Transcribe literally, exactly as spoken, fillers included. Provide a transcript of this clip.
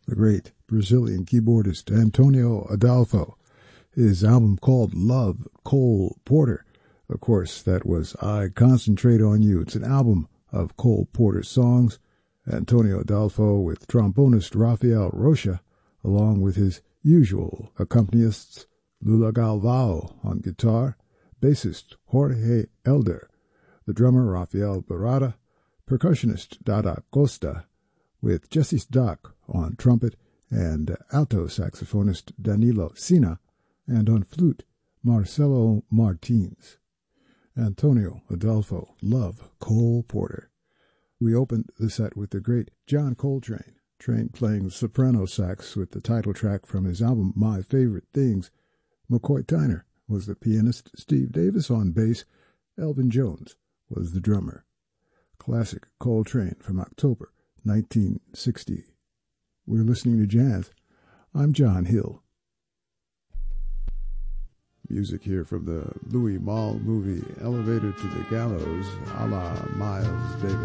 the great Brazilian keyboardist Antonio Adolfo. His album called Love, Cole Porter. Of course, that was I Concentrate on You. It's an album of Cole Porter songs. Antonio Adolfo with trombonist Rafael Rocha, along with his usual accompanists Lula Galvao on guitar, bassist Jorge Elder, the drummer Rafael Barada, percussionist Dada Costa, with Jesse Stock on trumpet and alto saxophonist Danilo Sina, and on flute Marcelo Martins. Antonio Adolfo, Love, Cole Porter. We opened the set with the great John Coltrane, Train playing soprano sax with the title track from his album My Favorite Things. McCoy Tyner was the pianist, Steve Davis on bass, Elvin Jones was the drummer. Classic Coltrane from October nineteen sixty. We're listening to jazz. I'm John Hill. Music here from the Louis Malle movie Elevator to the Gallows, a la Miles Davis.